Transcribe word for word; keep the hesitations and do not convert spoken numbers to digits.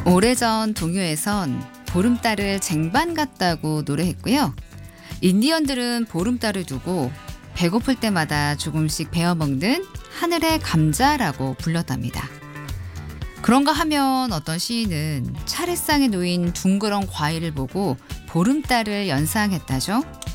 오래전 동요에선 보름달을 쟁반 같다고 노래했고요. 인디언들은 보름달을 두고 배고플 때마다 조금씩 베어먹는 하늘의 감자라고 불렀답니다. 그런가 하면 어떤 시인은 차례상에 놓인 둥그런 과일을 보고 보름달을 연상했다죠.